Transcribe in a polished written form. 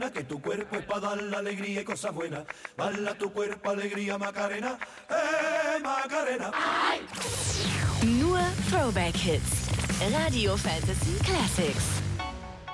Que tu cuerpo es para dar la alegría y cosas buenas. Baila tu cuerpo, alegría, Macarena. Macarena. Nur Throwback-Hits. Radio Fantasy Classics.